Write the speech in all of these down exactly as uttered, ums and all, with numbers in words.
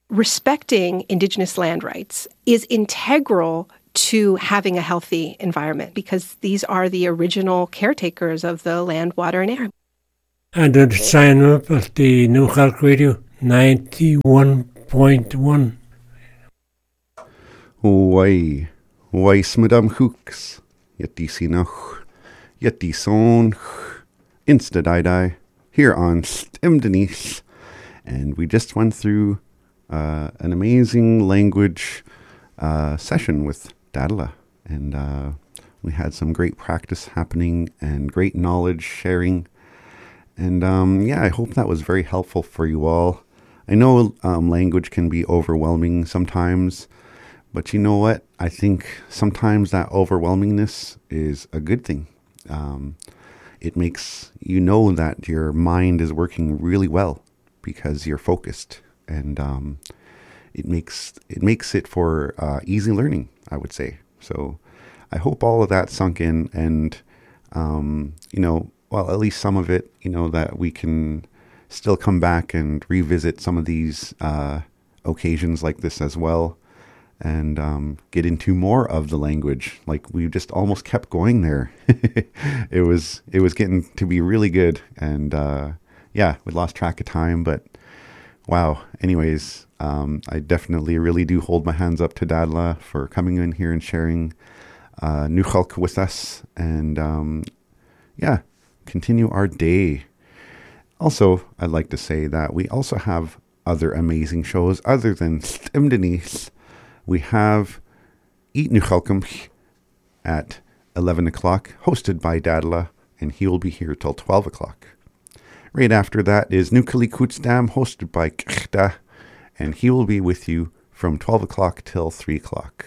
respecting Indigenous land rights is integral to having a healthy environment because these are the original caretakers of the land, water, and air. And the sign up of the Nukhalk Radio ninety-one point one. Wai, wai smidam hooks, yeti sinach, yeti son, insta die here on Stimdenise. And we just went through uh, an amazing language uh, session with Dadala. And uh, we had some great practice happening and great knowledge sharing. And um, yeah, I hope that was very helpful for you all. I know um, language can be overwhelming sometimes, but you know what? I think sometimes that overwhelmingness is a good thing. Um, it makes you know that your mind is working really well because you're focused, and um, it makes it makes it for uh, easy learning, I would say. So I hope all of that sunk in, and um, you know, well, at least some of it, you know, that we can still come back and revisit some of these uh, occasions like this as well, and um, get into more of the language. Like we just almost kept going there. it was it was getting to be really good, and uh, yeah, we lost track of time, but wow. Anyways, um, I definitely really do hold my hands up to Dadala for coming in here and sharing uh, Nukhalk with us, and um, yeah, continue our day. Also, I'd like to say that we also have other amazing shows other than Stimdenise. We have Eat Nukhalkum at eleven o'clock, hosted by Dadala, and he will be here till twelve o'clock. Right after that is Nukalikutsdam, hosted by Kchta, and he will be with you from twelve o'clock till three o'clock.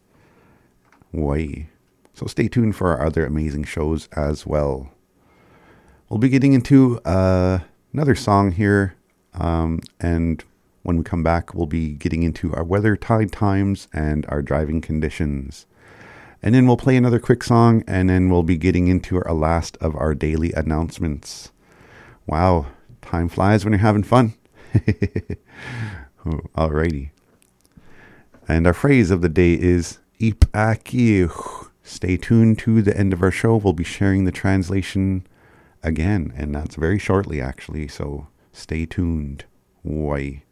Wai. So stay tuned for our other amazing shows as well. We'll be getting into uh, another song here, um, and when we come back, we'll be getting into our weather, tide times, and our driving conditions. And then we'll play another quick song, and then we'll be getting into our last of our daily announcements. Wow, time flies when you're having fun. Alrighty. And our phrase of the day is Ipakiuch. Stay tuned to the end of our show. We'll be sharing the translation again, and that's very shortly, actually, so stay tuned. Wai.